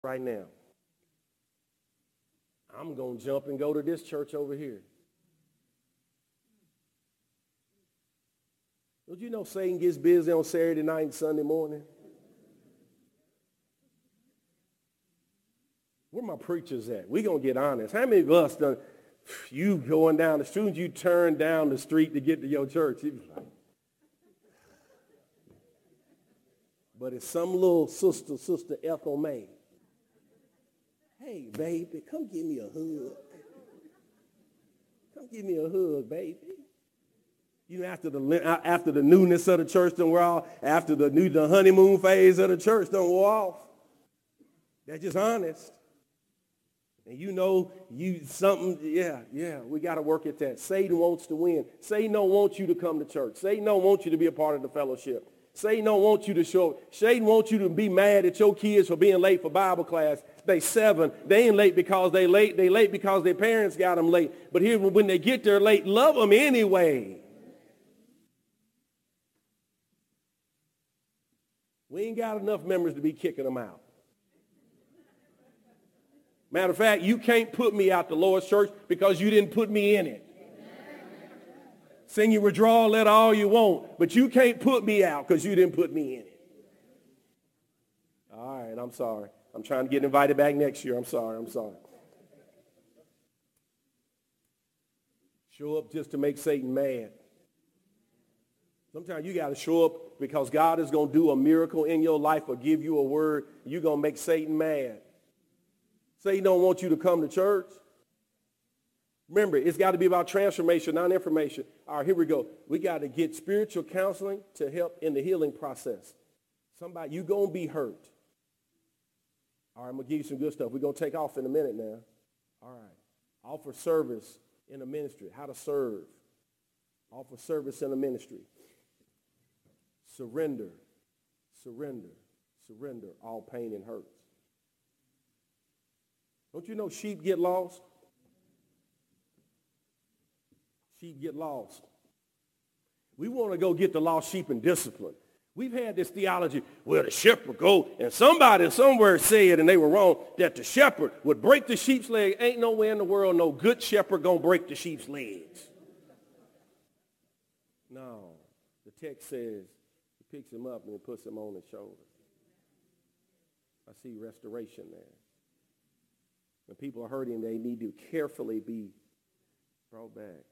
right now. I'm going to jump and go to this church over here. Don't you know Satan gets busy on Saturday night and Sunday morning? Where my preachers at? We're going to get honest. How many of us done, you going down the street, you turn down the street to get to your church? You like, but it's some little sister Ethel May. Hey, baby, come give me a hug. Come give me a hug, baby. You know, after the newness of the church done wear off, after the honeymoon phase of the church done wore off. That's just honest. And you know, we got to work at that. Satan wants to win. Satan don't want you to come to church. Satan don't want you to be a part of the fellowship. Satan don't want you to show. Satan wants you to be mad at your kids for being late for Bible class. They 7. They ain't late because they late. They late because their parents got them late. But here, when they get there late, love them anyway. We ain't got enough members to be kicking them out. Matter of fact, you can't put me out the Lord's church because you didn't put me in it. Sing your withdrawal letter all you want, but you can't put me out because you didn't put me in it. All right, I'm sorry. I'm trying to get invited back next year. I'm sorry. Show up just to make Satan mad. Sometimes you got to show up because God is going to do a miracle in your life or give you a word. You're going to make Satan mad. Satan don't want you to come to church. Remember, it's got to be about transformation, not information. All right, here we go. We got to get spiritual counseling to help in the healing process. Somebody, you're going to be hurt. All right, I'm going to give you some good stuff. We're going to take off in a minute now. All right. Offer service in a ministry. How to serve. Offer service in a ministry. Surrender. All pain and hurts. Don't you know sheep get lost? Sheep get lost. We want to go get the lost sheep in discipline. We've had this theology where the shepherd go, and somebody somewhere said, and they were wrong, that the shepherd would break the sheep's leg. Ain't nowhere in the world no good shepherd going to break the sheep's legs. No. The text says he picks him up and he puts him on his shoulder. I see restoration there. When people are hurting, they need to carefully be brought back.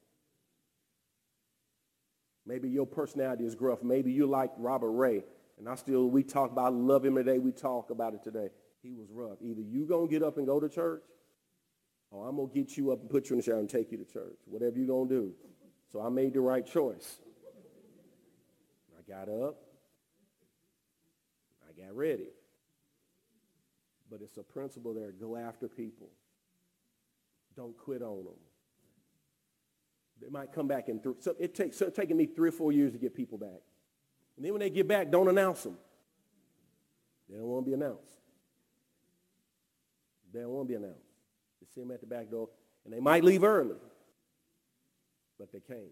Maybe your personality is gruff. Maybe you like Robert Ray. And we talk about, I love him today. We talk about it today. He was rough. Either you going to get up and go to church, or I'm going to get you up and put you in the shower and take you to church. Whatever you're going to do. So I made the right choice. I got up. I got ready. But it's a principle there. Go after people. Don't quit on them. They might come back in it's taking me 3 or 4 years to get people back. And then when they get back, don't announce them. They don't want to be announced. They don't want to be announced. You see them at the back door, and they might leave early, but they came.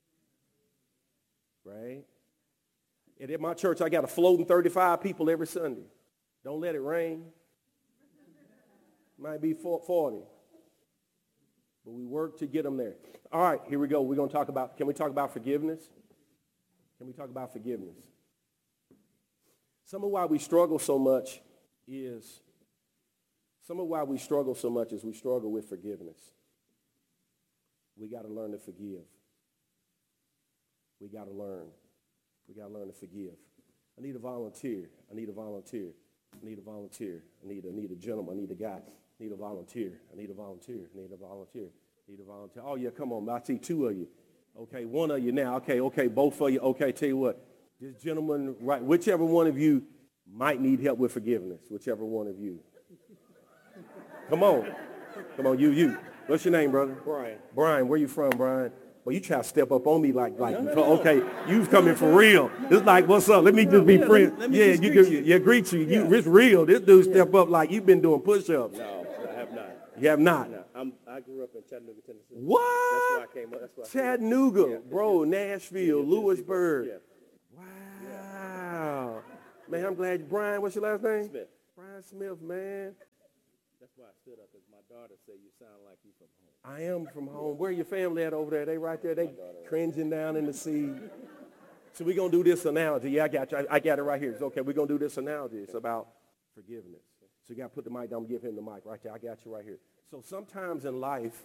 Right? And at my church, I got a floating 35 people every Sunday. Don't let it rain. Might be 40. But we work to get them there. All right, here we go. We're going to talk about, can we talk about forgiveness? Can we talk about forgiveness? Some of why we struggle so much is we struggle with forgiveness. We got to learn to forgive. We got to learn to forgive. I need a volunteer. I need a gentleman. I need a guy. I need a volunteer. Oh, yeah, come on. I see 2 of you. Okay, 1 of you now. Okay, both of you. Okay, tell you what. This gentleman, right, whichever one of you might need help with forgiveness, whichever one of you. Come on, you. What's your name, brother? Brian, where you from, Brian? Well, you try to step up on me like okay, you coming for real. It's like, what's up? Let me just be friends. Yeah, greet you. Yeah. It's real. This dude step up like you've been doing push-ups. No, I have not. You have not? No, I grew up in Chattanooga, Tennessee. What? That's where I came up. Chattanooga, bro, Nashville, Lewisburg. Yeah. Wow. Man, I'm glad. Brian, what's your last name? Smith. Brian Smith, man. That's why I stood up, because my daughter said you sound like you from home. I am from home. Where your family at over there? They right there. They cringing down in the seat. So we're going to do this analogy. Yeah, I got you. I got it right here. It's okay. We're going to do this analogy. It's about forgiveness. So you got to put the mic down. Give him the mic right there. I got you right here. So sometimes in life,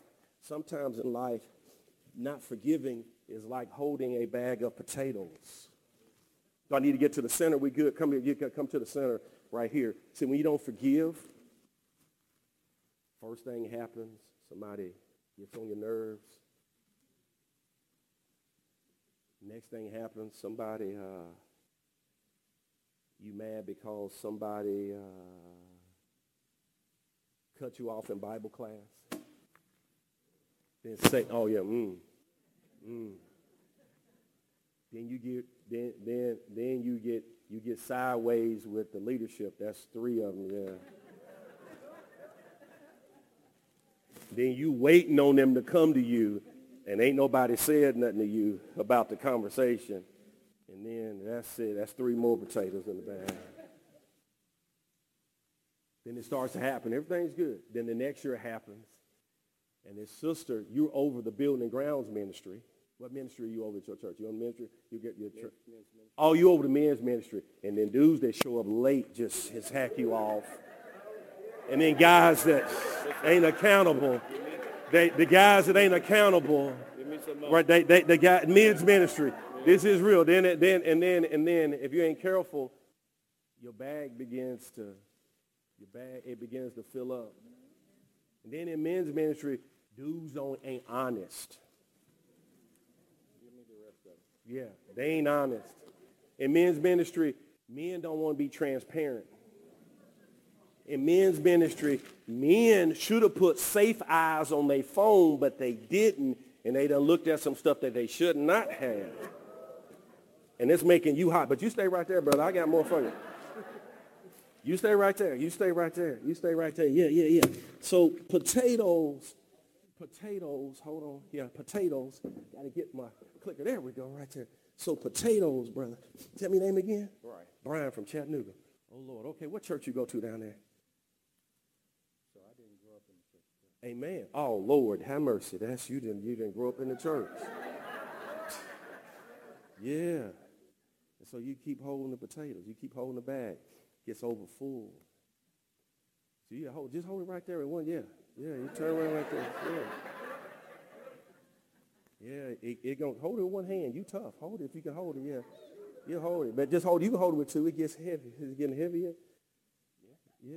not forgiving is like holding a bag of potatoes. Do I need to get to the center? We good. Come here. You come to the center right here. See, when you don't forgive, first thing happens, somebody gets on your nerves. Next thing happens, somebody, you mad because somebody cut you off in Bible class. Then say, oh yeah, Then you get sideways with the leadership. That's 3 of them, yeah. Then you waiting on them to come to you, and ain't nobody said nothing to you about the conversation. And then that's it. That's 3 more potatoes in the bag. Then it starts to happen. Everything's good. Then the next year happens. And his sister, you're over the building and grounds ministry. What ministry are you over at your church? You on ministry? You get your church. Oh, you over the men's ministry. And then dudes that show up late just hack you off. And then guys that ain't accountable, the guys that ain't accountable, right? They got men's ministry. This is real. Then if you ain't careful, your bag begins to fill up. And then in men's ministry, dudes ain't honest. Yeah, they ain't honest. In men's ministry, men don't want to be transparent. In men's ministry, men should have put safe eyes on their phone, but they didn't, and they done looked at some stuff that they should not have. And it's making you hot. But you stay right there, brother. I got more for you. You stay right there. You stay right there. You stay right there. Yeah. So potatoes, hold on. Yeah, potatoes. Got to get my clicker. There we go, right there. So potatoes, brother. Tell me your name again. Brian. Brian from Chattanooga. Oh, Lord. Okay, what church you go to down there? So I didn't grow up in the church. Amen. Oh, Lord, have mercy. That's you didn't grow up in the church. Yeah. And so you keep holding the potatoes. You keep holding the bag. Gets over full. So you just hold it right there in one. Yeah. You turn around right there. Yeah. It gonna hold it with one hand. You tough. Hold it if you can hold it. Yeah. You hold it, but just hold it. You can hold it with 2. It gets heavy. Is it getting heavier? Yeah.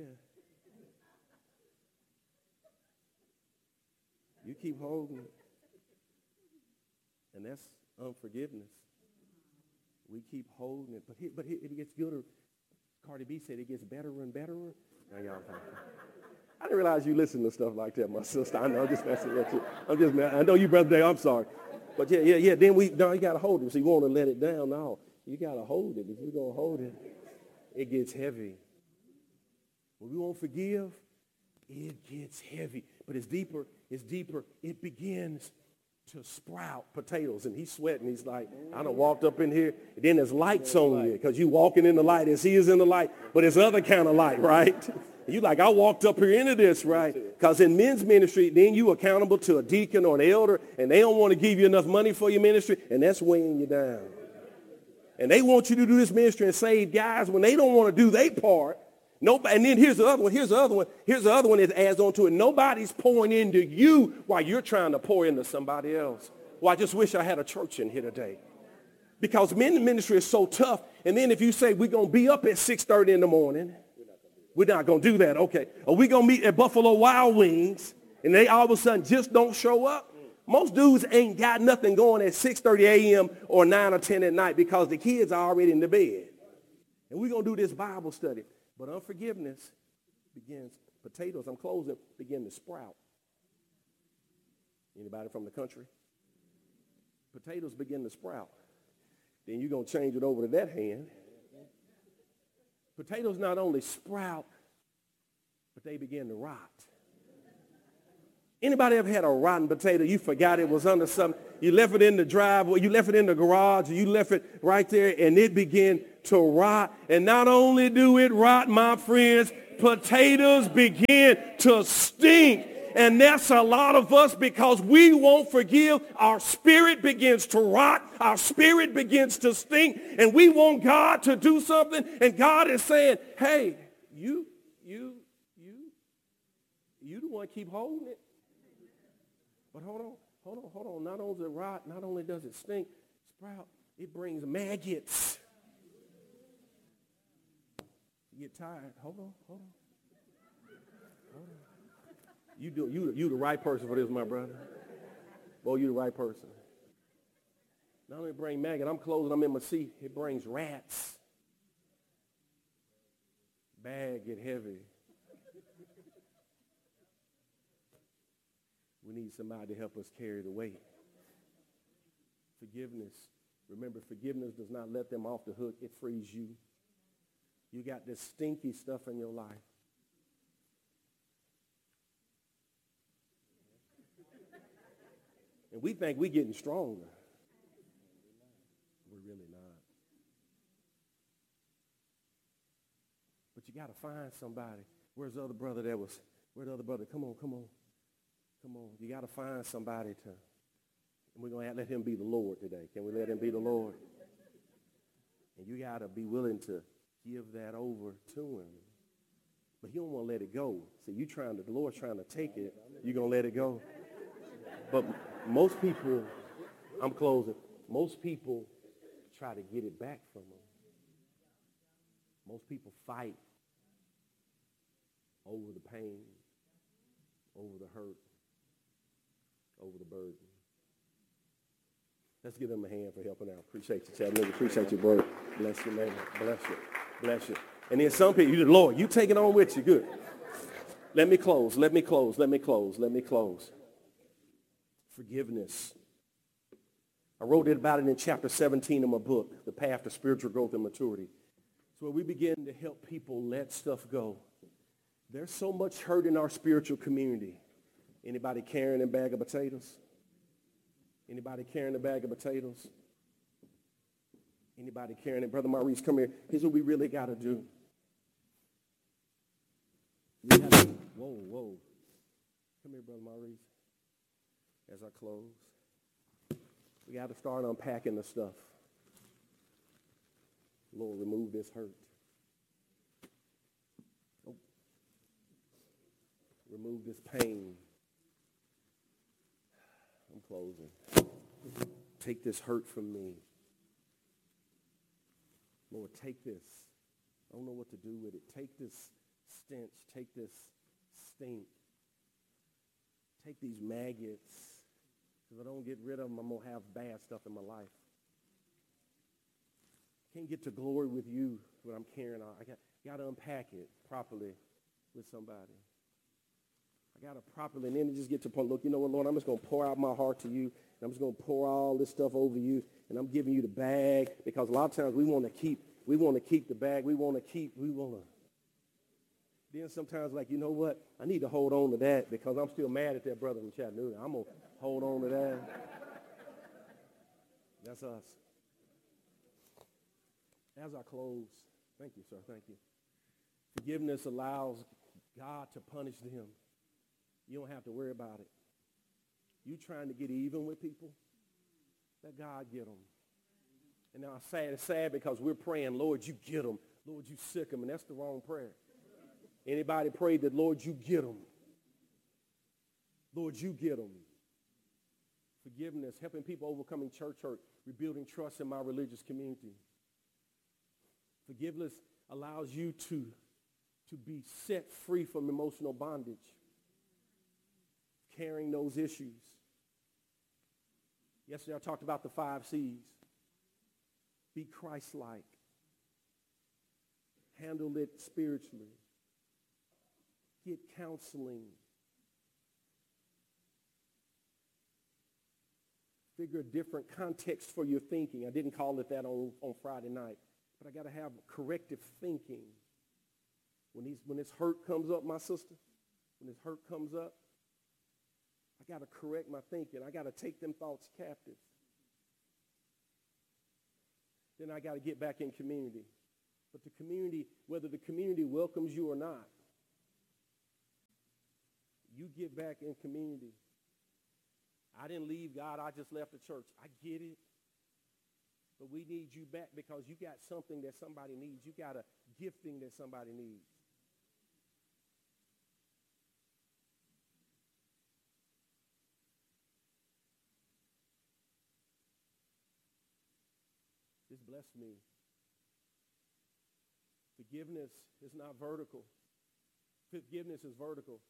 You keep holding it, and that's unforgiveness. We keep holding it, but it gets gooder. Cardi B said it gets better and better. Now y'all, I didn't realize you listen to stuff like that, my sister. I know, I'm just messing with you. I know you, Brother Dave. I'm sorry. But yeah. Then you got to hold it. So you want to let it down. No, you got to hold it. If you're going to hold it, it gets heavy. When we won't forgive, it gets heavy. But it's deeper. It begins to sprout potatoes. And he's sweating. He's like, I done walked up in here. And then there's lights on you because you walking in the light as he is in the light. But it's other kind of light, right? And you like, I walked up here into this, right? Because in men's ministry, then you accountable to a deacon or an elder, and they don't want to give you enough money for your ministry, and that's weighing you down. And they want you to do this ministry and save guys when they don't want to do their part. Nobody, and then here's the other one that adds on to it. Nobody's pouring into you while you're trying to pour into somebody else. Well, I just wish I had a church in here today. Because men's ministry is so tough. And then if you say we're going to be up at 6:30 in the morning, we're not going to do that. Okay. Or we're going to meet at Buffalo Wild Wings, and they all of a sudden just don't show up. Most dudes ain't got nothing going at 6:30 a.m. or 9 or 10 at night because the kids are already in the bed. And we're going to do this Bible study. But unforgiveness potatoes, I'm closing, begin to sprout. Anybody from the country? Potatoes begin to sprout. Then you're going to change it over to that hand. Potatoes not only sprout, but they begin to rot. Anybody ever had a rotten potato? You forgot it was under something. You left it in the driveway, you left it in the garage, or you left it right there, and it began to rot. And not only do it rot, my friends, Potatoes begin to stink. And that's a lot of us because we won't forgive. Our spirit begins to rot. Our spirit begins to stink. And we want God to do something. And God is saying, hey, you the one keep holding it. But hold on. Not only does it rot, not only does it stink, sprout, it brings maggots. You get tired. Hold on. You the right person for this, my brother. Boy, you the right person. Not only bring maggot, I'm closing, I'm in my seat. It brings rats. Bag get heavy. We need somebody to help us carry the weight. Forgiveness. Remember, forgiveness does not let them off the hook. It frees you. You got this stinky stuff in your life. And we think we're getting stronger. We're really not. But you got to find somebody. Where's the other brother that was? Where's the other brother? Come on. You got to find somebody to. And we're going to let him be the Lord today. Can we let him be the Lord? And you got to be willing to give that over to him. But he don't want to let it go. See, the Lord's trying to take it. You're going to let it go. But most people, I'm closing, most people try to get it back from them. Most people fight over the pain, over the hurt, over the burden. Let's give them a hand for helping out. Appreciate you, Chattanooga. Appreciate you, bro. Bless you, man. Bless you. And then some people, Lord, you take it on with you. Good. Let me close. Forgiveness. I wrote about it in chapter 17 of my book, The Path to Spiritual Growth and Maturity. It's where we begin to help people let stuff go. There's so much hurt in our spiritual community. Anybody carrying a bag of potatoes? Anybody carrying a bag of potatoes? Anybody carrying it? Brother Maurice, come here. Here's what we really got to do. Whoa. Come here, Brother Maurice. As I close, we got to start unpacking the stuff. Lord, remove this hurt. Remove this pain. I'm closing. Take this hurt from me. Lord, take this. I don't know what to do with it. Take this stench. Take this stink. Take these maggots. If I don't get rid of them, I'm going to have bad stuff in my life. Can't get to glory with you, what I'm carrying on. I got to unpack it properly with somebody. I got to properly, and then just get to the point, look, you know what, Lord, I'm just going to pour out my heart to you, and I'm just going to pour all this stuff over you, and I'm giving you the bag, because a lot of times we want to keep the bag. Then sometimes, like, you know what? I need to hold on to that because I'm still mad at that brother in Chattanooga. I'm going to hold on to that. That's us. As I close, thank you, sir. Thank you. Forgiveness allows God to punish them. You don't have to worry about it. You trying to get even with people? Let God get them. And now it's sad because we're praying, Lord, you get them. Lord, you sick them. And that's the wrong prayer. Anybody prayed that, Lord, you get them? Lord, you get them. Forgiveness, helping people overcoming church hurt, rebuilding trust in my religious community. Forgiveness allows you to be set free from emotional bondage, carrying those issues. Yesterday I talked about the 5 C's. Be Christ-like. Handle it spiritually. Get counseling. Figure a different context for your thinking. I didn't call it that on Friday night, but I got to have corrective thinking. When this hurt comes up, my sister, when this hurt comes up, I got to correct my thinking. I got to take them thoughts captive. Then I got to get back in community. But the community, whether the community welcomes you or not, You get back in community. I didn't leave God. I just left the church. I get it. But we need you back because you got something that somebody needs. You got a gifting that somebody needs. This blessed me. Forgiveness is not vertical. Forgiveness is vertical.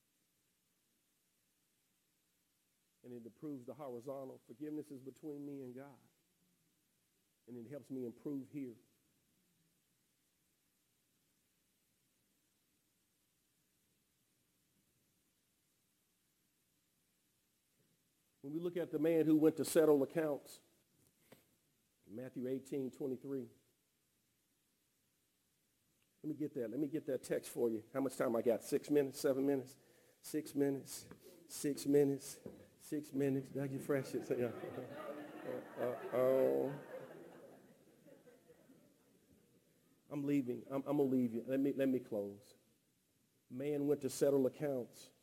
And it improves the horizontal. Forgiveness is between me and God. And it helps me improve here. When we look at the man who went to settle accounts, Matthew 18:23. Let me get that text for you. How much time I got? 6 minutes, 7 minutes? 6 minutes, 6 minutes, 6 minutes. Did I get fresh? I'm leaving. I'm going to leave you. Let me close. Man went to settle accounts.